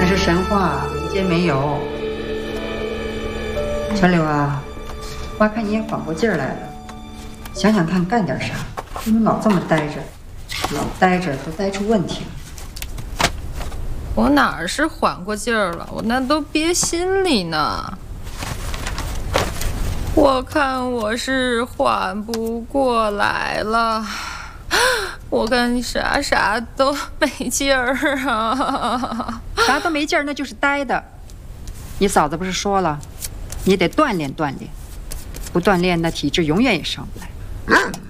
是神话，民间没有。小柳啊，妈看你也缓过劲儿来了，想想看干点啥，不能老这么待着，老待着都待出问题了。 我哪儿是缓过劲儿了，我那都憋心里呢。我看我是缓不过来了，我看你啥都没劲儿啊， 啥都没劲儿，那就是呆的。你嫂子不是说了，你得锻炼锻炼，不锻炼那体质永远也上不来。